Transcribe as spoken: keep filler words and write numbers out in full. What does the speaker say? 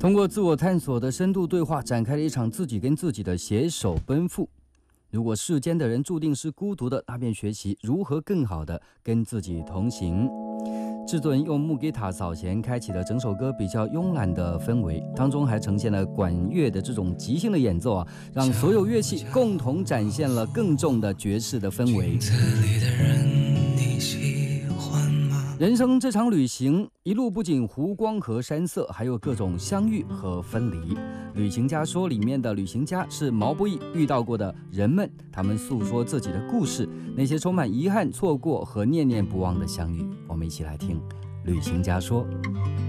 通过自我探索的深度对话，展开了一场自己跟自己的携手奔赴。如果世间的人注定是孤独的，那便学习如何更好的跟自己同行。制作人用木吉他扫弦，开启了整首歌比较慵懒的氛围，当中还呈现了管乐的这种即兴的演奏啊，让所有乐器共同展现了更重的爵士的氛围。人生这场旅行，一路不仅湖光和山色，还有各种相遇和分离。旅行家说里面的旅行家是毛不易遇到过的人们，他们诉说自己的故事，那些充满遗憾、错过和念念不忘的相遇。我们一起来听旅行家说。